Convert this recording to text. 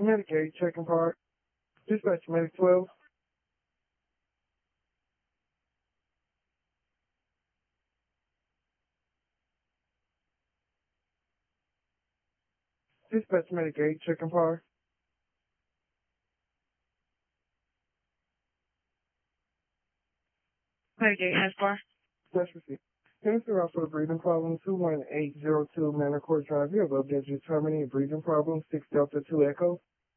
Medicaid checking part. Dispatch Medic 12. Dispatch Medicaid checking part. Medicaid S-bar. That's receipt. Transfer out for the breathing problem, 21802 Manor Court Drive. You have updated determining a breathing problem, 6 Delta 2 Echo.